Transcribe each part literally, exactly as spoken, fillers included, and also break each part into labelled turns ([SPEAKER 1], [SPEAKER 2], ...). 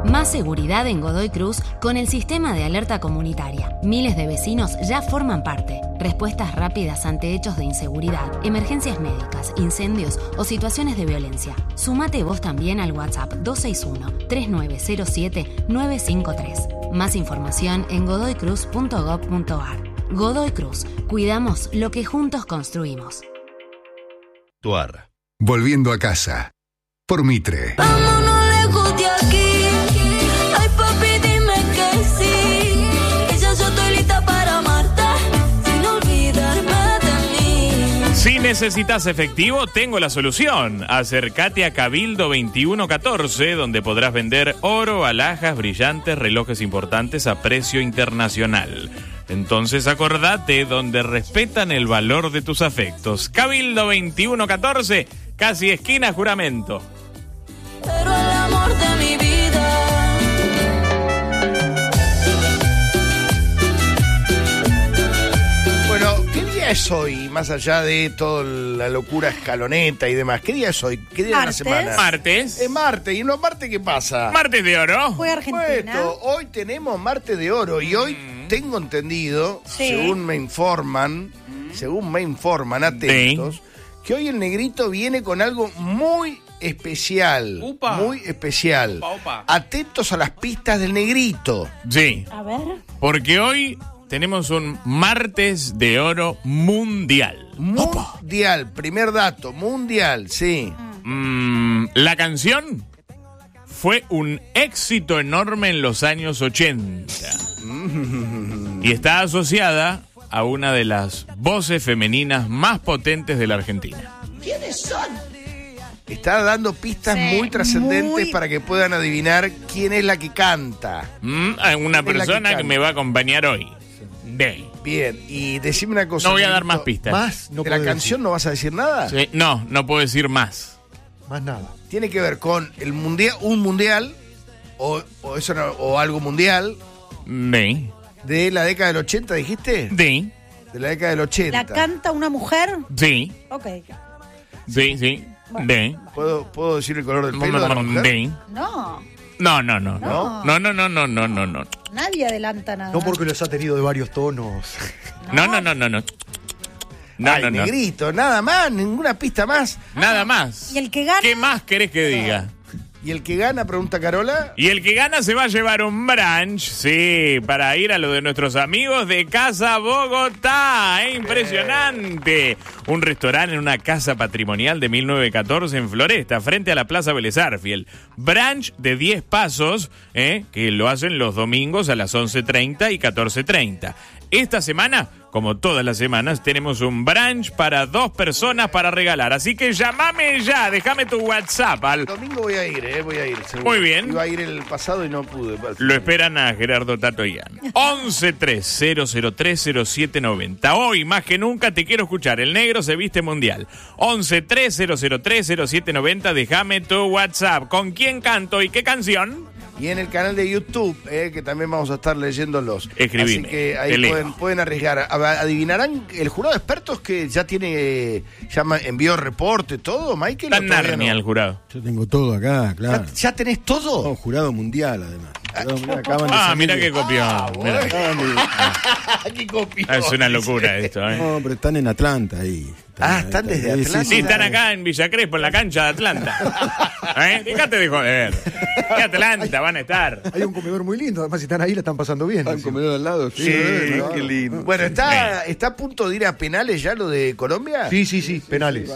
[SPEAKER 1] Más seguridad en Godoy Cruz con el sistema de alerta comunitaria. Miles de vecinos ya forman parte. Respuestas rápidas ante hechos de inseguridad, emergencias médicas, incendios o situaciones de violencia. Sumate vos también al WhatsApp dos seis uno, tres nueve cero siete, nueve cinco tres. Más información en godoy cruz punto gob punto ar. Godoy Cruz. Cuidamos lo que juntos construimos.
[SPEAKER 2] Tuar.
[SPEAKER 3] Volviendo a casa. Por Mitre.
[SPEAKER 4] Vámonos lejos de aquí. Ay, papi, dime que sí. Que ya yo estoy lista para amarte, sin olvidarme de mí.
[SPEAKER 5] Si necesitas efectivo, tengo la solución. Acércate a Cabildo veintiuno catorce, donde podrás vender oro, alhajas, brillantes, relojes importantes a precio internacional. Entonces acordate, donde respetan el valor de tus afectos. Cabildo veintiuno catorce, casi esquina Juramento.
[SPEAKER 4] Pero el amor de mi vida.
[SPEAKER 6] Bueno, ¿qué día es hoy? Más allá de toda la locura escaloneta y demás. ¿Qué día es hoy? ¿Qué día
[SPEAKER 7] ¿Martes?
[SPEAKER 6] de la semana?
[SPEAKER 5] Martes.
[SPEAKER 6] Es martes. ¿Y no martes qué pasa?
[SPEAKER 5] Martes de oro.
[SPEAKER 7] Fue Argentina.
[SPEAKER 6] Bueno, hoy tenemos martes de oro y hoy tengo entendido,
[SPEAKER 7] Sí.
[SPEAKER 6] según me informan, según me informan, atentos,
[SPEAKER 5] Sí.
[SPEAKER 6] que hoy el negrito viene con algo muy especial.
[SPEAKER 5] Upa.
[SPEAKER 6] Muy especial.
[SPEAKER 5] Upa, upa.
[SPEAKER 6] Atentos a las pistas del negrito.
[SPEAKER 5] Sí,
[SPEAKER 7] A ver.
[SPEAKER 5] porque hoy tenemos un martes de oro mundial.
[SPEAKER 6] Mundial, primer dato, mundial, sí.
[SPEAKER 5] Mm, la canción fue un éxito enorme en los años ochenta y está asociada a una de las voces femeninas más potentes de la Argentina.
[SPEAKER 6] Está dando pistas
[SPEAKER 7] Sí,
[SPEAKER 6] muy trascendentes
[SPEAKER 7] muy-
[SPEAKER 6] para que puedan adivinar quién es la que canta.
[SPEAKER 5] Mm, hay una
[SPEAKER 6] Es la que
[SPEAKER 5] persona que,
[SPEAKER 6] canta.
[SPEAKER 5] me va a acompañar hoy. De.
[SPEAKER 6] Bien, y decime una cosa.
[SPEAKER 5] No voy a dar
[SPEAKER 6] negrito.
[SPEAKER 5] más pistas.
[SPEAKER 8] Más no
[SPEAKER 6] ¿De la
[SPEAKER 8] podés
[SPEAKER 6] canción no vas a decir nada?
[SPEAKER 5] Sí, no, no puedo decir más.
[SPEAKER 8] decir. Más nada.
[SPEAKER 6] Tiene que ver con el mundial, un mundial o, o eso no- o algo mundial
[SPEAKER 5] De.
[SPEAKER 6] de la década del ochenta, dijiste.
[SPEAKER 5] De.
[SPEAKER 6] De la década del ochenta.
[SPEAKER 7] ¿La canta una mujer?
[SPEAKER 5] Sí.
[SPEAKER 7] Ok.
[SPEAKER 5] Sí, sí. De.
[SPEAKER 6] ¿Puedo, ¿Puedo decir el color del pelo de la mujer?
[SPEAKER 5] De.
[SPEAKER 7] No.
[SPEAKER 5] No, no, no.
[SPEAKER 7] No.
[SPEAKER 5] No, no, no, no, no, no, no.
[SPEAKER 7] Nadie adelanta nada.
[SPEAKER 8] No porque los ha tenido de varios tonos.
[SPEAKER 5] No, no, no, no, no. No,
[SPEAKER 6] Ay,
[SPEAKER 5] no, no.
[SPEAKER 6] negrito, nada más, ninguna pista más.
[SPEAKER 5] Nada más.
[SPEAKER 7] ¿Y el que gana?
[SPEAKER 5] ¿Qué más querés que diga?
[SPEAKER 6] ¿Y el que gana, pregunta Carola?
[SPEAKER 5] Y el que gana se va a llevar un brunch, sí, para ir a lo de nuestros amigos de Casa Bogotá. ¡Eh, impresionante! Un restaurante en una casa patrimonial de mil novecientos catorce en Floresta, frente a la Plaza Vélez Arfiel. Brunch de diez pasos, eh, que lo hacen los domingos a las once treinta y catorce treinta. Esta semana, como todas las semanas, tenemos un brunch para dos personas para regalar. Así que llamame ya, déjame tu WhatsApp al...
[SPEAKER 6] El domingo voy a ir, ¿eh? Voy a ir, seguro.
[SPEAKER 5] Muy bien.
[SPEAKER 6] Iba a ir el pasado y no pude.
[SPEAKER 5] Lo esperan a Gerardo Tatoyán. once tres cero cero tres cero siete noventa. Hoy, más que nunca, te quiero escuchar. El negro se viste mundial. once tres cero cero tres cero siete noventa. Déjame tu WhatsApp. ¿Con quién canto y qué canción?
[SPEAKER 6] Y en el canal de YouTube, eh, que también vamos a estar leyéndolos.
[SPEAKER 5] Escribime,
[SPEAKER 6] Así que
[SPEAKER 5] te
[SPEAKER 6] ahí
[SPEAKER 5] leo.
[SPEAKER 6] pueden, pueden arriesgar. A- Adivinarán el jurado de expertos que ya tiene, ya ma- envió reporte, todo, Michael.
[SPEAKER 5] Está
[SPEAKER 6] ¿o todavía
[SPEAKER 5] Narnia
[SPEAKER 6] no?
[SPEAKER 5] el jurado.
[SPEAKER 8] Yo tengo todo acá,
[SPEAKER 6] ¿Ya,
[SPEAKER 8] claro.
[SPEAKER 6] ya tenés todo?
[SPEAKER 8] No, jurado mundial, además. Jurado mundial, acaban de
[SPEAKER 5] Ah,
[SPEAKER 8] salir
[SPEAKER 5] mira
[SPEAKER 8] de-
[SPEAKER 5] qué copión. Mirá.
[SPEAKER 8] acaban de-
[SPEAKER 6] ¡Qué copión!
[SPEAKER 5] Es una locura esto, ¿eh?
[SPEAKER 8] No, pero están en Atlanta ahí.
[SPEAKER 6] Ah, están desde
[SPEAKER 8] Sí,
[SPEAKER 6] Atlanta.
[SPEAKER 5] Sí, están acá en Villa Crespo, en la cancha de Atlanta. ¿Eh? Dejate de joder. ¿Qué Atlanta van a estar?
[SPEAKER 8] Hay un comedor muy lindo, además si están ahí la están pasando bien.
[SPEAKER 9] Hay un comedor al lado, sí.
[SPEAKER 6] Sí,
[SPEAKER 8] claro.
[SPEAKER 6] qué lindo. Bueno, ¿está, ¿está a punto de ir a penales ya lo de Colombia?
[SPEAKER 8] Sí, sí, sí, penales.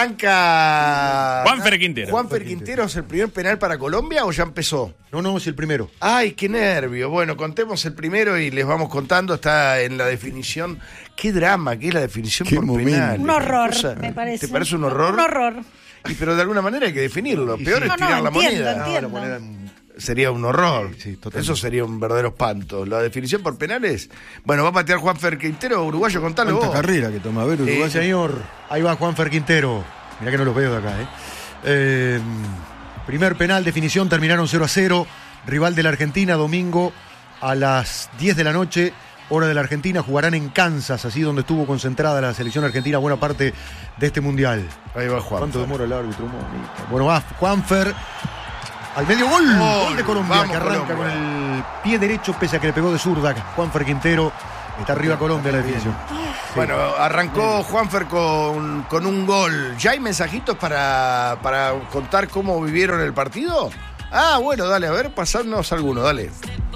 [SPEAKER 6] Arranca...
[SPEAKER 5] Juanfer Quintero.
[SPEAKER 6] ¿Juanfer Quintero es el primer penal para Colombia o ya empezó?
[SPEAKER 8] No, no, es el primero.
[SPEAKER 6] Ay, qué nervio. Bueno, contemos el primero y les vamos contando. Está en la definición. Qué drama que es la definición
[SPEAKER 9] Qué
[SPEAKER 6] por
[SPEAKER 9] momento.
[SPEAKER 6] penal.
[SPEAKER 7] Un horror,
[SPEAKER 6] Cosa-
[SPEAKER 7] me parece.
[SPEAKER 6] ¿Te parece un horror?
[SPEAKER 7] Un horror.
[SPEAKER 6] Y, pero de alguna manera hay que definirlo. Peor es
[SPEAKER 7] No, no,
[SPEAKER 6] tirar la
[SPEAKER 7] entiendo,
[SPEAKER 6] moneda.
[SPEAKER 7] entiendo.
[SPEAKER 8] No, la moneda en-
[SPEAKER 6] Sería un horror.
[SPEAKER 8] Sí, totalmente.
[SPEAKER 6] Eso sería un verdadero espanto. La definición por penales. Bueno, va a patear Juanfer Quintero, uruguayo, contalo
[SPEAKER 8] ¿Cuánta
[SPEAKER 6] vos.
[SPEAKER 8] carrera que toma? A ver, Uruguay.
[SPEAKER 6] Sí,
[SPEAKER 8] señor. Ahí va Juanfer Quintero. Mirá que no los veo de acá, ¿eh? Eh, primer penal, definición, terminaron cero a cero. Rival de la Argentina, domingo a las diez de la noche, hora de la Argentina. Jugarán en Kansas, así donde estuvo concentrada la selección argentina buena parte de este mundial.
[SPEAKER 6] Ahí va Juan.
[SPEAKER 8] ¿Cuánto demora el árbitro? Un momento. Bueno, va Juanfer. Al medio gol,
[SPEAKER 6] Gol,
[SPEAKER 8] gol de Colombia,
[SPEAKER 6] vamos,
[SPEAKER 8] que arranca
[SPEAKER 6] Colombia.
[SPEAKER 8] con el pie derecho, pese a que le pegó de zurda. Juanfer Quintero, está arriba Colombia la definición.
[SPEAKER 6] Bueno, arrancó Juanfer con, con un gol. ¿Ya hay mensajitos para, para contar cómo vivieron el partido? Ah, bueno, dale, a ver, pasarnos alguno, dale.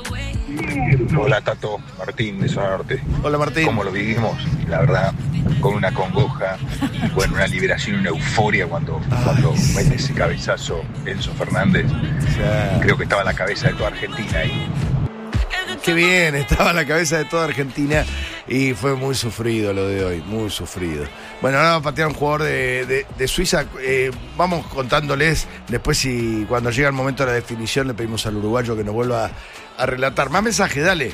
[SPEAKER 9] Hola Tato, Martín de Zona Norte.
[SPEAKER 6] Hola Martín.
[SPEAKER 9] ¿Cómo lo vivimos? La verdad, con una congoja, bueno, una liberación, una euforia cuando, cuando mete ese cabezazo Enzo Fernández.
[SPEAKER 6] Ya.
[SPEAKER 9] Creo que estaba en la cabeza de toda Argentina ahí.
[SPEAKER 6] Qué bien, estaba en la cabeza de toda Argentina y fue muy sufrido lo de hoy, muy sufrido. Bueno, ahora va a patear un jugador de, de, de Suiza. Eh, vamos contándoles después, si cuando llega el momento de la definición le pedimos al uruguayo que nos vuelva a, a relatar. Más mensajes, dale.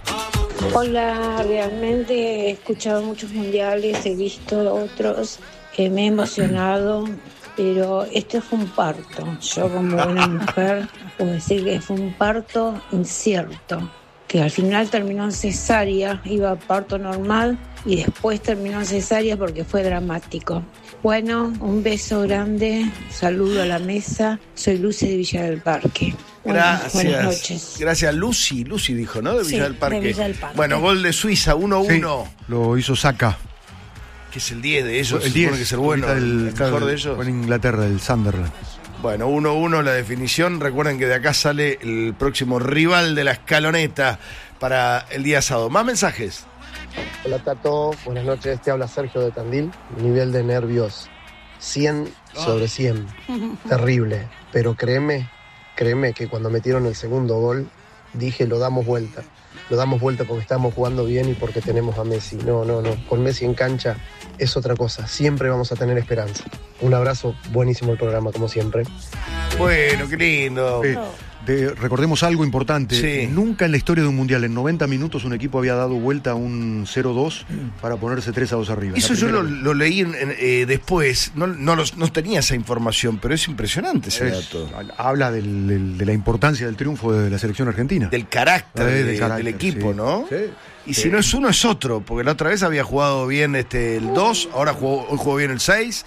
[SPEAKER 10] Hola, realmente he escuchado muchos mundiales, he visto otros, eh, me he emocionado, pero este fue un parto. Yo como buena mujer puedo decir que fue un parto incierto, que al final terminó en cesárea, iba a parto normal y después terminó en cesárea porque fue dramático. Bueno, un beso grande, saludo a la mesa, soy Lucy de Villa del Parque. Bueno,
[SPEAKER 6] Gracias.
[SPEAKER 10] buenas noches.
[SPEAKER 6] Gracias, Lucy. Lucy dijo, ¿no? De Villa
[SPEAKER 7] Sí,
[SPEAKER 6] del Parque.
[SPEAKER 7] de Villa del Parque.
[SPEAKER 6] Bueno, gol de Suiza, uno uno.
[SPEAKER 8] Sí, lo hizo Saka.
[SPEAKER 6] Que es el diez de ellos.
[SPEAKER 8] El
[SPEAKER 6] se
[SPEAKER 8] diez,
[SPEAKER 6] supone que es el bueno,
[SPEAKER 8] ahorita
[SPEAKER 6] el, mejor de ellos.
[SPEAKER 8] Fue en Inglaterra, el Sunderland.
[SPEAKER 6] Bueno, uno uno la definición. Recuerden que de acá sale el próximo rival de la escaloneta para el día sábado. Más mensajes.
[SPEAKER 11] Hola Tato, buenas noches, te habla Sergio de Tandil. Nivel de nervios cien sobre cien, terrible, pero créeme, créeme que cuando metieron el segundo gol dije lo damos vuelta, lo damos vuelta porque estamos jugando bien y porque tenemos a Messi. No, no, no, con Messi en cancha es otra cosa, siempre vamos a tener esperanza. Un abrazo, buenísimo el programa como siempre.
[SPEAKER 6] Bueno, qué lindo.
[SPEAKER 8] Eh, de- recordemos algo importante.
[SPEAKER 6] Sí.
[SPEAKER 8] Nunca en la historia de un mundial, en noventa minutos, un equipo había dado vuelta a un cero dos para ponerse tres a dos arriba.
[SPEAKER 6] Eso
[SPEAKER 8] La
[SPEAKER 6] yo lo,
[SPEAKER 8] primera
[SPEAKER 6] lo leí en- en, eh, después, no, no, los- no tenía esa información, pero es impresionante ese
[SPEAKER 8] vez.
[SPEAKER 6] dato.
[SPEAKER 8] Es- habla del- del- de la importancia del triunfo de la selección argentina.
[SPEAKER 6] Del carácter,
[SPEAKER 8] Eh,
[SPEAKER 6] de-
[SPEAKER 8] del carácter,
[SPEAKER 6] del equipo,
[SPEAKER 8] sí.
[SPEAKER 6] ¿no?
[SPEAKER 8] Sí.
[SPEAKER 6] Y
[SPEAKER 8] Sí.
[SPEAKER 6] si no es uno, es otro, porque la otra vez había jugado bien este, el dos, ahora jugó, hoy jugó bien el seis,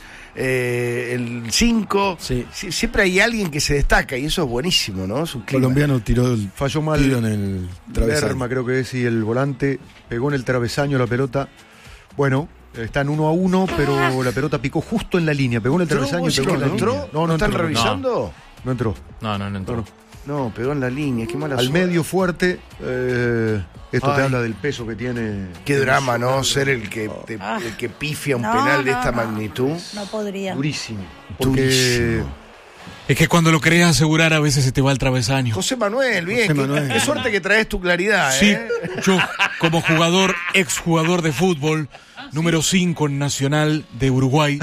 [SPEAKER 6] eh, el cinco.
[SPEAKER 12] Sí.
[SPEAKER 6] Sie- siempre hay alguien que se destaca y eso es buenísimo, ¿no? Es un clima.
[SPEAKER 12] Colombiano tiró el
[SPEAKER 8] Falló mal
[SPEAKER 12] tiro en el travesaño.
[SPEAKER 8] Lerma, creo que es, y el volante pegó en el travesaño la pelota. Bueno, están uno a uno, pero la pelota picó justo en la línea. Pegó en el
[SPEAKER 6] ¿Entró,
[SPEAKER 8] travesaño y
[SPEAKER 6] vos
[SPEAKER 8] pegó
[SPEAKER 6] decís
[SPEAKER 8] en la
[SPEAKER 6] que no
[SPEAKER 8] línea.
[SPEAKER 6] entró? ¿No están revisando?
[SPEAKER 8] No entró.
[SPEAKER 5] No, no, no entró.
[SPEAKER 8] No, no.
[SPEAKER 6] No, pegó en la línea, qué mala
[SPEAKER 8] Al
[SPEAKER 6] suerte.
[SPEAKER 8] medio fuerte, eh, esto te
[SPEAKER 6] Ay.
[SPEAKER 8] habla del peso que tiene.
[SPEAKER 6] Qué drama, ¿no? Ser el que, te-
[SPEAKER 7] Ah.
[SPEAKER 6] el que pifia un
[SPEAKER 7] No,
[SPEAKER 6] penal de
[SPEAKER 7] no,
[SPEAKER 6] esta
[SPEAKER 7] no.
[SPEAKER 6] magnitud.
[SPEAKER 7] No podría.
[SPEAKER 8] Durísimo. Porque
[SPEAKER 6] Durísimo.
[SPEAKER 12] Es que cuando lo querés asegurar a veces se te va el travesaño.
[SPEAKER 6] José Manuel, bien.
[SPEAKER 12] José
[SPEAKER 6] qué-
[SPEAKER 12] Manuel.
[SPEAKER 6] Qué, suerte que traes tu claridad,
[SPEAKER 12] Sí,
[SPEAKER 6] ¿eh?
[SPEAKER 12] yo como jugador, exjugador de fútbol, número cinco en Nacional de Uruguay,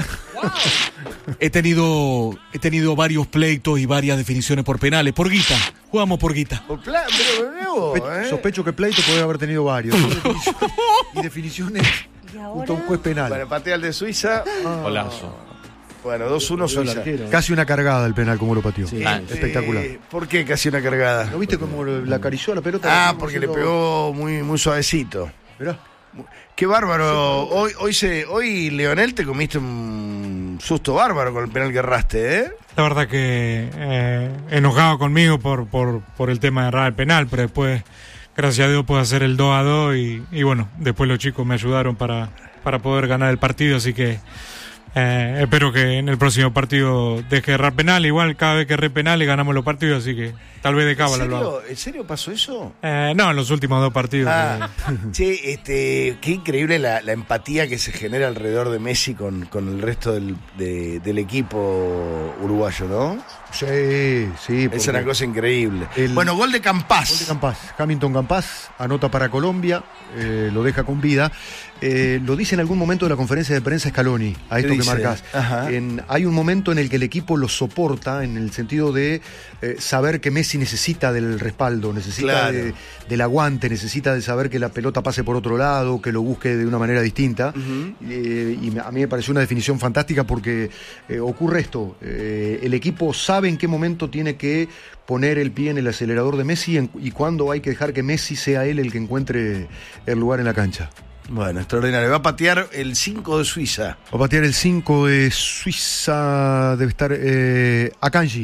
[SPEAKER 12] he tenido he tenido varios pleitos y varias definiciones por penales, por guita, jugamos por guita.
[SPEAKER 6] Por pla- pero, pero,
[SPEAKER 8] sospe-
[SPEAKER 6] ¿eh?
[SPEAKER 8] sospecho que pleito puede haber tenido varios. Y definiciones, y definiciones
[SPEAKER 7] Y
[SPEAKER 8] junto a un
[SPEAKER 7] ahora,
[SPEAKER 8] juez penal.
[SPEAKER 6] Bueno, patea el de Suiza.
[SPEAKER 5] Golazo.
[SPEAKER 6] Bueno, dos uno Suiza.
[SPEAKER 8] Casi una cargada el penal como lo pateó.
[SPEAKER 5] Ah,
[SPEAKER 8] Espectacular.
[SPEAKER 6] Eh, ¿Por qué casi una cargada?
[SPEAKER 8] ¿No viste cómo le acarició la pelota?
[SPEAKER 6] Ah, porque le pegó muy, muy suavecito.
[SPEAKER 8] Mirá.
[SPEAKER 6] Qué bárbaro. Hoy, hoy, se, hoy, Leonel, te comiste un susto bárbaro con el penal que erraste, ¿eh?
[SPEAKER 13] La verdad que eh, enojado conmigo por, por, por el tema de errar el penal, pero después, gracias a Dios, pude hacer el dos a dos y, y bueno, después los chicos me ayudaron para, para poder ganar el partido, así que eh, espero que en el próximo partido deje de errar penal. Igual cada vez que erré penal ganamos los partidos, así que tal vez de
[SPEAKER 6] ¿En
[SPEAKER 13] cábala lo hago.
[SPEAKER 6] serio? ¿En serio pasó eso?
[SPEAKER 13] Eh, no, en los últimos dos partidos.
[SPEAKER 6] Ah,
[SPEAKER 13] eh,
[SPEAKER 6] che, este, qué increíble la, la empatía que se genera alrededor de Messi con, con el resto del, de- del equipo uruguayo, ¿no?
[SPEAKER 8] Sí, sí.
[SPEAKER 6] Es una cosa increíble.
[SPEAKER 8] El-
[SPEAKER 6] Bueno, gol de Campás.
[SPEAKER 8] Gol de Campás. Hamilton Campás anota para Colombia, eh, lo deja con vida. Eh, lo dice en algún momento de la conferencia de prensa Scaloni, a esto
[SPEAKER 6] ¿Qué
[SPEAKER 8] que
[SPEAKER 6] dice?
[SPEAKER 8] marcás.
[SPEAKER 6] Ajá.
[SPEAKER 8] En- hay un momento en el que el equipo lo soporta, en el sentido de eh, saber que Messi necesita del respaldo, necesita
[SPEAKER 6] Claro.
[SPEAKER 8] de- del aguante, necesita de saber que la pelota pase por otro lado, que lo busque de una manera distinta.
[SPEAKER 6] Ujú.
[SPEAKER 8] Eh, y me- a mí me pareció una definición fantástica porque eh, ocurre esto, eh, el equipo sabe en qué momento tiene que poner el pie en el acelerador de Messi en- y cuándo hay que dejar que Messi sea él el que encuentre el lugar en la cancha.
[SPEAKER 6] Bueno, extraordinario. Va a patear el cinco de Suiza.
[SPEAKER 8] Va a patear el cinco de Suiza, debe estar eh, Akanji.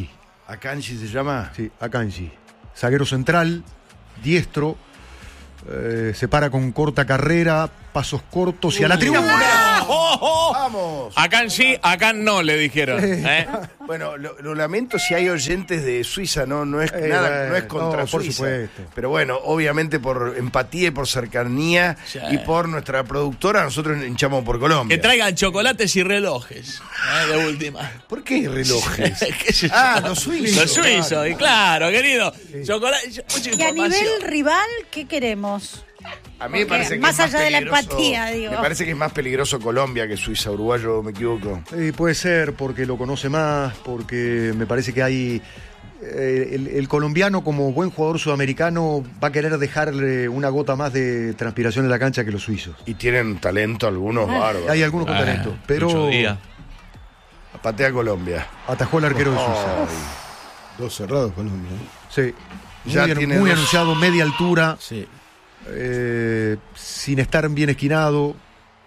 [SPEAKER 6] Akanji se llama.
[SPEAKER 8] Sí, Akanji. Zaguero central, diestro, eh, se para con corta carrera, pasos cortos y a la tribuna.
[SPEAKER 5] ¡Oh, oh!
[SPEAKER 6] ¡Vamos!
[SPEAKER 5] Acá en sí, acá no, le dijeron. ¿eh?
[SPEAKER 6] Bueno, lo, lo lamento si hay oyentes de Suiza, no, no es
[SPEAKER 8] Eh,
[SPEAKER 6] nada,
[SPEAKER 8] bueno,
[SPEAKER 6] no es contra
[SPEAKER 8] no, por
[SPEAKER 6] Suiza.
[SPEAKER 8] supuesto.
[SPEAKER 6] Pero bueno, obviamente por empatía y por cercanía
[SPEAKER 14] Sí.
[SPEAKER 6] y por nuestra productora, nosotros hinchamos por Colombia.
[SPEAKER 14] Que traigan chocolates y relojes. ¿eh? De última.
[SPEAKER 6] ¿Por qué relojes?
[SPEAKER 14] ¿Qué sé yo?
[SPEAKER 6] Ah, los suizos.
[SPEAKER 14] Los suizos, y claro, querido. Chocolate, mucha
[SPEAKER 7] Y a
[SPEAKER 14] información.
[SPEAKER 7] nivel rival, ¿qué queremos?
[SPEAKER 6] A mí me
[SPEAKER 7] Porque
[SPEAKER 6] parece que
[SPEAKER 7] más
[SPEAKER 6] es más
[SPEAKER 7] allá de la
[SPEAKER 6] peligroso-
[SPEAKER 7] empatía, digo.
[SPEAKER 6] Me parece que es más peligroso Colombia que Suiza, uruguayo, me equivoco.
[SPEAKER 8] Eh, puede ser porque lo conoce más, porque me parece que hay... eh, el, el colombiano como buen jugador sudamericano va a querer dejarle una gota más de transpiración en la cancha que los suizos.
[SPEAKER 6] Y tienen talento algunos bárbaros.
[SPEAKER 8] Hay algunos con
[SPEAKER 5] Ah,
[SPEAKER 8] talento, pero
[SPEAKER 5] Lucho Díaz.
[SPEAKER 6] Patea Colombia.
[SPEAKER 8] atajó el arquero de Suiza.
[SPEAKER 6] Ay.
[SPEAKER 15] Dos cerrados Colombia. ¿eh?
[SPEAKER 8] Sí.
[SPEAKER 6] Ya
[SPEAKER 8] Muy, anu-
[SPEAKER 6] tiene
[SPEAKER 8] muy
[SPEAKER 6] dos.
[SPEAKER 8] anunciado, media altura,
[SPEAKER 15] Sí.
[SPEAKER 8] eh, sin estar bien esquinado.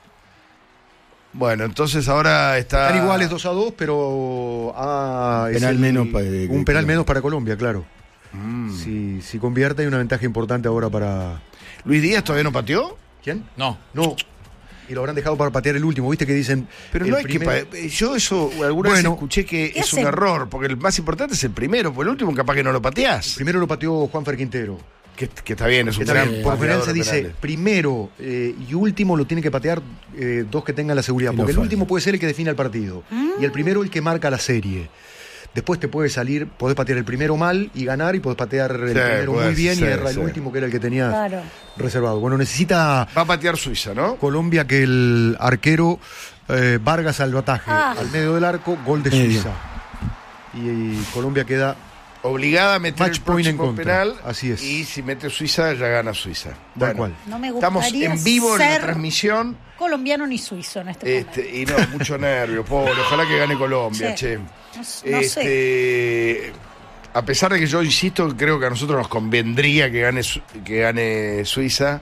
[SPEAKER 6] Bueno, entonces ahora está...
[SPEAKER 8] Están iguales dos a dos, pero ah, es
[SPEAKER 15] Penal
[SPEAKER 8] el-
[SPEAKER 15] menos para- que-
[SPEAKER 8] un penal
[SPEAKER 15] que-
[SPEAKER 8] menos para Colombia, claro.
[SPEAKER 6] Mm.
[SPEAKER 8] Si, si convierte hay una ventaja importante ahora para...
[SPEAKER 6] ¿Luis Díaz todavía no pateó?
[SPEAKER 8] ¿Quién?
[SPEAKER 5] No.
[SPEAKER 8] No. Y lo habrán dejado para patear el último, ¿viste que dicen?
[SPEAKER 6] Pero
[SPEAKER 8] el
[SPEAKER 6] no hay
[SPEAKER 8] primero-
[SPEAKER 6] que... pa- Yo eso alguna vez
[SPEAKER 8] Bueno.
[SPEAKER 6] escuché que
[SPEAKER 7] ¿Qué
[SPEAKER 6] es un
[SPEAKER 7] hacen?
[SPEAKER 6] error, porque el más importante es el primero, porque el último capaz que no lo pateás.
[SPEAKER 8] Primero lo pateó Juanfer Quintero.
[SPEAKER 6] Que, que está bien, es un
[SPEAKER 8] Está
[SPEAKER 6] gran
[SPEAKER 8] bien, por lo general
[SPEAKER 6] pateador
[SPEAKER 8] se
[SPEAKER 6] de
[SPEAKER 8] dice
[SPEAKER 6] penales.
[SPEAKER 8] primero eh, y último lo tiene que patear eh, dos que tengan la seguridad,
[SPEAKER 15] Que no
[SPEAKER 8] porque el
[SPEAKER 15] falle.
[SPEAKER 8] último puede ser el que define el partido y el primero el que marca la serie. Después te puede salir, podés patear el primero mal y ganar, y podés patear el
[SPEAKER 6] Sí,
[SPEAKER 8] primero
[SPEAKER 6] puede
[SPEAKER 8] muy bien
[SPEAKER 6] ser,
[SPEAKER 8] y errar
[SPEAKER 6] sí.
[SPEAKER 8] el último que era el que tenías
[SPEAKER 7] Claro.
[SPEAKER 8] reservado. Bueno, necesita
[SPEAKER 6] Va a patear Suiza, ¿no?
[SPEAKER 8] Colombia que el arquero eh, Vargas al bataje
[SPEAKER 7] Ah.
[SPEAKER 8] al medio del arco, gol de
[SPEAKER 15] Medio.
[SPEAKER 8] Suiza. Y, y Colombia queda
[SPEAKER 6] Obligada a meter
[SPEAKER 8] Match
[SPEAKER 6] el
[SPEAKER 8] point en
[SPEAKER 6] próximo
[SPEAKER 8] contra.
[SPEAKER 6] penal.
[SPEAKER 8] Así es.
[SPEAKER 6] Y si mete Suiza, ya gana Suiza.
[SPEAKER 8] tal cual.
[SPEAKER 7] No me
[SPEAKER 6] Estamos
[SPEAKER 7] gustaría
[SPEAKER 6] en vivo en la
[SPEAKER 7] ser
[SPEAKER 6] transmisión.
[SPEAKER 7] colombiano ni suizo en este momento.
[SPEAKER 6] Este, y no, mucho nervio, pobre. Ojalá que gane Colombia,
[SPEAKER 7] Sí.
[SPEAKER 6] che.
[SPEAKER 7] No, no sé.
[SPEAKER 6] Este, a pesar de que yo insisto, creo que a nosotros nos convendría que gane, Su- que gane Suiza.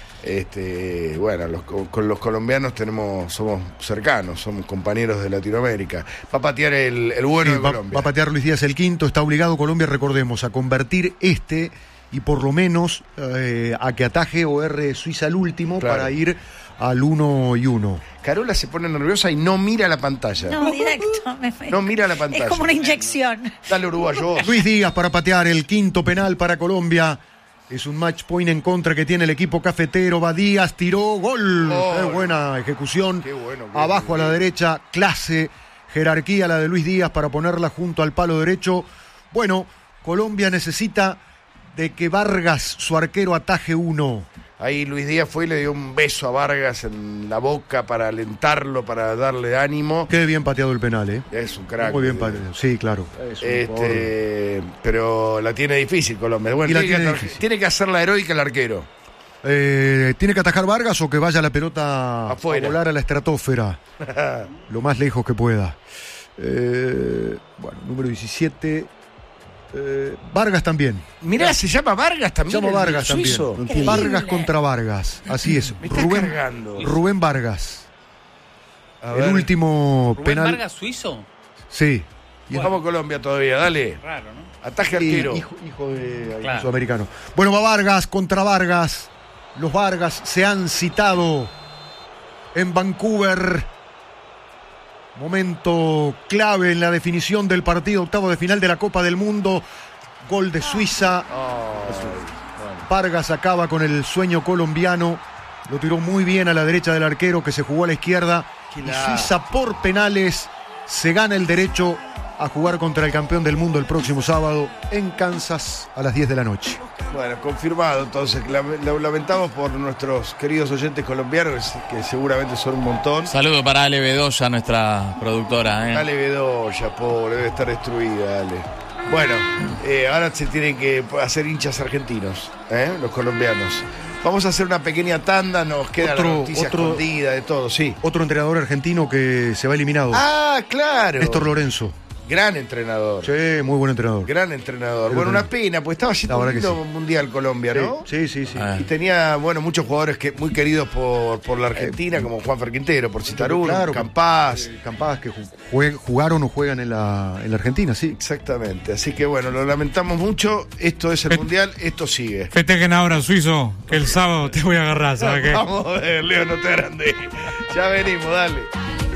[SPEAKER 6] Este, bueno, los- con los colombianos tenemos, somos cercanos, somos compañeros de Latinoamérica. Va a patear el, el bueno
[SPEAKER 8] Sí,
[SPEAKER 6] de
[SPEAKER 8] va,
[SPEAKER 6] Colombia.
[SPEAKER 8] va a patear Luis Díaz el quinto, está obligado Colombia, recordemos, a convertir este y por lo menos eh, a que ataje o erre Suiza el último
[SPEAKER 6] Claro.
[SPEAKER 8] para ir al uno y uno.
[SPEAKER 6] Carola se pone nerviosa y no mira la pantalla.
[SPEAKER 7] No, directo. Me-
[SPEAKER 6] No mira la pantalla.
[SPEAKER 7] Es como una inyección.
[SPEAKER 6] Dale, uruguayo.
[SPEAKER 8] Luis Díaz para patear el quinto penal para Colombia. Es un match point en contra que tiene el equipo cafetero. Va Díaz, tiró, gol.
[SPEAKER 6] Gol.
[SPEAKER 8] Qué buena ejecución.
[SPEAKER 6] Qué bueno, qué
[SPEAKER 8] Abajo
[SPEAKER 6] bueno.
[SPEAKER 8] a la derecha, clase, jerarquía la de Luis Díaz para ponerla junto al palo derecho. Bueno, Colombia necesita de que Vargas, su arquero, ataje uno.
[SPEAKER 6] Ahí Luis Díaz fue y le dio un beso a Vargas en la boca para alentarlo, para darle ánimo.
[SPEAKER 8] Qué bien pateado el penal, ¿eh?
[SPEAKER 6] Es un crack.
[SPEAKER 8] Muy bien
[SPEAKER 6] Luis Díaz.
[SPEAKER 8] pateado. Sí, claro. Es un jugador.
[SPEAKER 6] Este, pero la tiene difícil Colombia. Bueno,
[SPEAKER 8] Y la
[SPEAKER 6] tiene,
[SPEAKER 8] tiene
[SPEAKER 6] que,
[SPEAKER 8] difícil.
[SPEAKER 6] tiene que hacer la heroica el arquero.
[SPEAKER 8] Eh, ¿Tiene que atajar Vargas o que vaya la pelota
[SPEAKER 6] Afuera.
[SPEAKER 8] a volar a la estratosfera? Lo más lejos que pueda. Eh, bueno, número diecisiete. eh, Vargas también.
[SPEAKER 6] Mirá, se llama Vargas también.
[SPEAKER 8] Se llama
[SPEAKER 6] el
[SPEAKER 8] Vargas
[SPEAKER 6] suizo.
[SPEAKER 8] también. Vargas contra Vargas. Así es.
[SPEAKER 6] Me está
[SPEAKER 8] Rubén,
[SPEAKER 6] cargando.
[SPEAKER 8] Rubén Vargas.
[SPEAKER 6] A
[SPEAKER 8] El
[SPEAKER 6] ver.
[SPEAKER 8] último
[SPEAKER 14] ¿Rubén
[SPEAKER 8] penal.
[SPEAKER 14] Vargas suizo?
[SPEAKER 8] Sí.
[SPEAKER 6] Y vamos a Colombia todavía, dale.
[SPEAKER 14] Raro, ¿no?
[SPEAKER 6] Ataje
[SPEAKER 8] Sí,
[SPEAKER 6] arquero.
[SPEAKER 8] hijo, hijo de
[SPEAKER 14] Claro.
[SPEAKER 8] sudamericano. Bueno, va Vargas contra Vargas. Los Vargas se han citado en Vancouver. Momento clave en la definición del partido, octavo de final de la Copa del Mundo. Gol de Suiza. Vargas acaba con el sueño colombiano. Lo tiró muy bien a la derecha del arquero que se jugó a la izquierda. Y Suiza por penales se gana el derecho a jugar contra el campeón del mundo el próximo sábado en Kansas a las diez de la noche.
[SPEAKER 6] Bueno, confirmado entonces. La- Lo lamentamos por nuestros queridos oyentes colombianos, que seguramente son un montón.
[SPEAKER 14] Saludo para Ale Bedoya, nuestra productora. ¿eh?
[SPEAKER 6] Dale Bedoya, pobre, debe estar destruida, dale. Bueno, eh, ahora se tienen que hacer hinchas argentinos, ¿eh? Los colombianos. Vamos a hacer una pequeña tanda, nos queda
[SPEAKER 8] Otro-
[SPEAKER 6] la noticia
[SPEAKER 8] otro-
[SPEAKER 6] escondida de todo, sí.
[SPEAKER 8] Otro entrenador argentino que se va eliminado.
[SPEAKER 6] Ah, claro.
[SPEAKER 8] Néstor Lorenzo.
[SPEAKER 6] Gran entrenador.
[SPEAKER 8] Sí, muy buen entrenador.
[SPEAKER 6] Gran entrenador.
[SPEAKER 8] Sí,
[SPEAKER 6] Bueno,
[SPEAKER 8] lo
[SPEAKER 6] una pena, pues estaba
[SPEAKER 8] La
[SPEAKER 6] haciendo un
[SPEAKER 8] verdad que
[SPEAKER 6] lindo mundial Colombia, ¿no?
[SPEAKER 8] Sí, sí, sí.
[SPEAKER 6] Y tenía, bueno, muchos jugadores que muy queridos por, por la Argentina, como Juanfer Quintero, por citar uno,
[SPEAKER 8] Claro,
[SPEAKER 6] Campás.
[SPEAKER 8] eh, Campás que ju- jue- jugaron o juegan en la, en la Argentina, sí.
[SPEAKER 6] Exactamente. Así que bueno, lo lamentamos mucho. Esto es el mundial, esto sigue.
[SPEAKER 13] Festejen ahora, suizo, que el sábado te voy a agarrar, ¿sabes qué?
[SPEAKER 6] Vamos a ver, Leo, no te agrandes. Ya venimos, dale.